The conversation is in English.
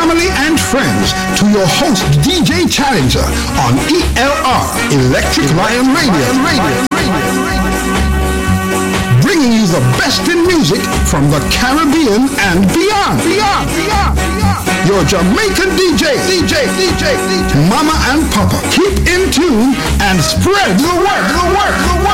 family, and friends to your host, DJ Challenger, on ELR, Electric Lion Radio. Bringing you the best in music from the Caribbean and beyond. Your Jamaican DJ, Mama and Papa. Keep in tune and spread the word.